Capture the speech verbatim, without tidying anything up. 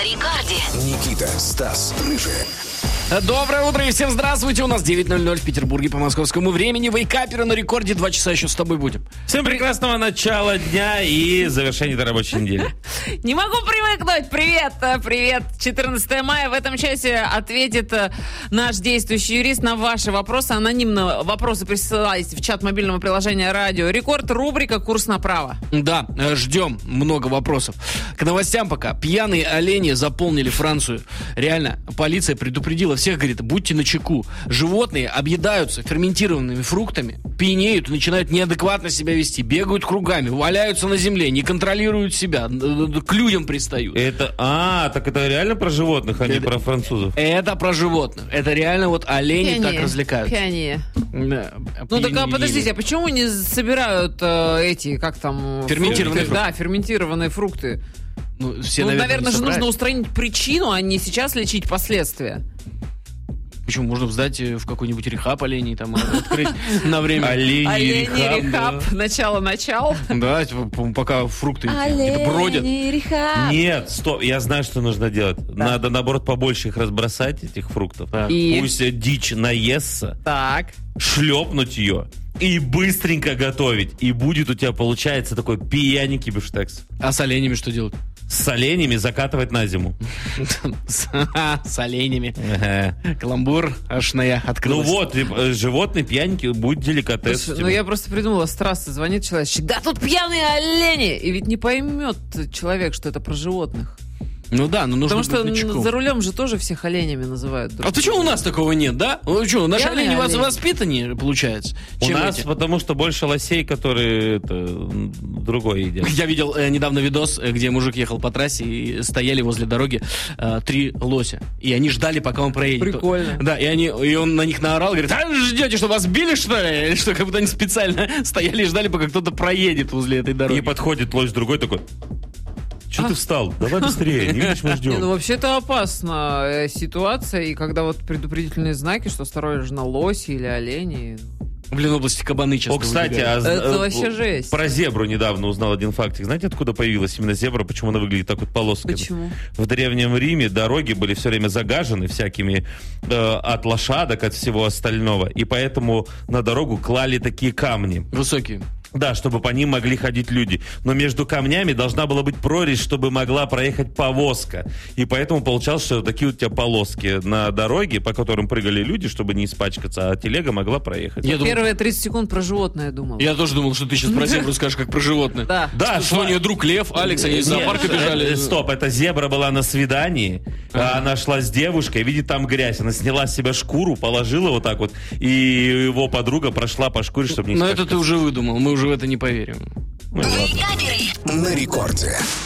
Рекорде. Никита, Стас, Рыжий. Доброе утро и всем здравствуйте. У нас девять ноль ноль в Петербурге по московскому времени. Вейкаперы на Рекорде. Два часа еще с тобой будем. Всем прекрасного начала дня и завершения этой рабочей недели. Не могу привыкнуть. Привет, привет. четырнадцатое мая. В этом часе ответит наш действующий юрист на ваши вопросы. Анонимно вопросы присылайте в чат мобильного приложения «Радио Рекорд». Рубрика «Курс направо». Да, ждем много вопросов. К новостям пока. Пьяные олени заполнили Францию. Реально, полиция предупредила всех, говорит, будьте начеку. Животные объедаются ферментированными фруктами, пьянеют, начинают неадекватно себя вести, бегают кругами, валяются на земле, не контролируют себя, к людям пристают. Это, а, так это реально про животных, а не Это- про французов. Это про животных. Это реально вот олени Пьянее, так развлекаются. пьянее. Да, Ну так а пьянее. подождите, а почему не собирают э, эти, как там... Ферментированные фрукты? Да, ферментированные фрукты. Ну, все, ну, наверное, наверное, же собрали. нужно устранить причину, а не сейчас лечить последствия. Почему? Можно сдать в какой-нибудь рехаб оленей, там, открыть на время. Олени, Олени, рехаб, рехаб, начало-начал. Да, типа, пока фрукты где-то бродят. рехаб. Нет, стоп, я знаю, что нужно делать. Надо, наоборот, побольше их разбросать, этих фруктов. Так. И? Пусть э, дичь наестся, Так. шлепнуть ее и быстренько готовить. И будет у тебя, получается, такой пьяненький бифштекс. А с оленями что делать? С оленями закатывать на зиму. С с оленями. Ага. Каламбур аж на я Ну открылся. вот, э, животный пьяненький, будет деликатес. Слушай, тебе. ну я просто придумала, с трассы звонит человечек, да тут пьяные олени! И ведь не поймет человек, что это про животных. Ну да, но нужно Потому что быть начеку. за рулем же тоже всех оленями называют. А почему у нас такого нет, да? Ну что, наши Пьяные олени вас олени. воспитаннее, получается, У чем нас эти? потому что больше лосей, которые это, м, другое едят. Я видел э, недавно видос, э, где мужик ехал по трассе и стояли возле дороги э, три лося. И они ждали, пока он проедет. Прикольно. Да, и, они, и он на них наорал, говорит, а ждете, что вас били, что ли? Или что, как будто они специально стояли и ждали, пока кто-то проедет возле этой дороги. И подходит лось другой такой: что А. ты встал? Давай быстрее, не видишь, мы Не, ну ждем. вообще это опасная э, ситуация, и когда вот предупредительные знаки, что осторожно лоси или олени. В Ленобласти кабаны часто О, кстати, выбегают. а, Это э, вообще жесть. Про зебру недавно узнал один фактик. Знаете, откуда появилась именно зебра? Почему она выглядит так вот полоской? Почему? В Древнем Риме дороги были все время загажены всякими э, от лошадок, от всего остального. И поэтому на дорогу клали такие камни. Высокие. Да, чтобы по ним могли ходить люди. Но между камнями должна была быть прорезь, чтобы могла проехать повозка. И поэтому получалось, что такие у тебя полоски на дороге, по которым прыгали люди, чтобы не испачкаться, а телега могла проехать. Я, думал- Первые тридцать секунд про животное думал. я тоже думал, что ты сейчас про зебру скажешь, как про животное. Да. Да, Что, что у нее друг лев, Алекс, они из Нет, зоопарка э, бежали. э, Стоп, эта зебра была на свидании, а она шла с девушкой, видит там грязь, она сняла с себя шкуру, положила вот так вот, и его подруга прошла по шкуре, чтобы не Но это испачкаться. ты уже выдумал, мы уже в это не поверим. Ну, ладно. Вейкаперы. На Рекорде.